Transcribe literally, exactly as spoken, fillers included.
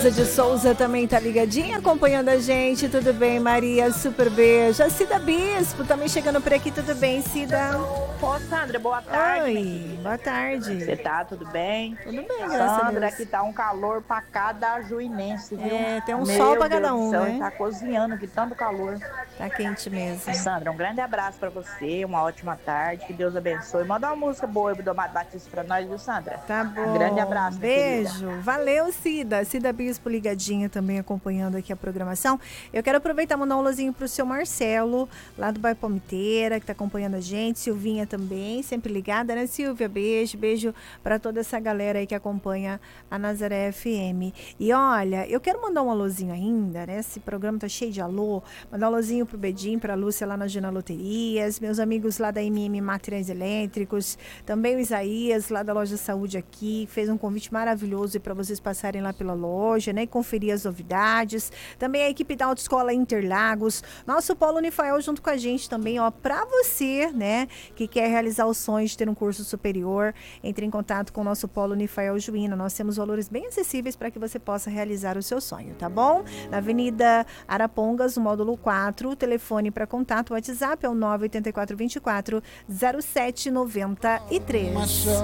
de Souza também tá ligadinha, acompanhando a gente. Tudo bem, Maria? Super beijo. A Cida Bispo também chegando por aqui. Tudo bem, Cida? Ô, Sandra, boa tarde. Oi, boa tarde. Você tá, tudo bem? Tudo bem, graças a Sandra, Deus. aqui tá um calor pra cada juinense, viu? É, tem um Meu sol pra Deus cada do um, céu, né? Tá cozinhando aqui, tanto calor. Tá quente mesmo. Sandra, um grande abraço pra você, uma ótima tarde, que Deus abençoe. Manda uma música boa do Amado Batista pra nós, viu, Sandra? Tá bom. Um grande abraço, minha Beijo. querida. Valeu, Cida. Cida Bispo ligadinha também acompanhando aqui a programação. Eu quero aproveitar e mandar um alôzinho pro seu Marcelo, lá do bairro Palmiteira, que tá acompanhando a gente. Silvinha também, sempre ligada, né, Silvia? Beijo, beijo pra toda essa galera aí que acompanha a Nazaré F M. E olha, eu quero mandar um alôzinho ainda, né? Esse programa tá cheio de alô. Mandar um alôzinho pro Bedim, pra Lúcia lá na Gina Loterias, meus amigos lá da M M Materiais Elétricos, também o Isaías, lá da Loja Saúde aqui, fez um convite maravilhoso para vocês passarem lá pela loja, né, e conferir as novidades. Também a equipe da Autoescola Interlagos, nosso Polo Unifael junto com a gente também, ó, para você, né, que quer realizar o sonho de ter um curso superior, entre em contato com o nosso Polo Unifael Juína. Nós temos valores bem acessíveis para que você possa realizar o seu sonho, tá bom? Na Avenida Arapongas, no módulo quatro, o telefone para contato, o WhatsApp é o nove oito quatro dois quatro zero sete nove três.